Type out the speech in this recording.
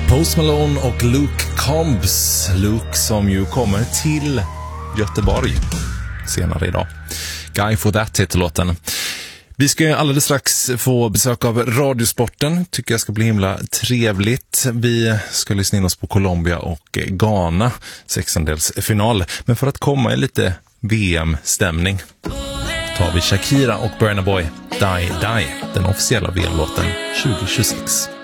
Post Malone och Luke Combs. Luke som ju kommer till Göteborg senare idag. Guy for that heter låten. Vi ska ju alldeles strax få besök av Radiosporten. Tycker jag ska bli himla trevligt. Vi ska lyssna in oss på Colombia och Ghana, 16-delsfinal. Men för att komma i lite VM-stämning tar vi Shakira och Burna Boy, Die Die, den officiella VM-låten 2026.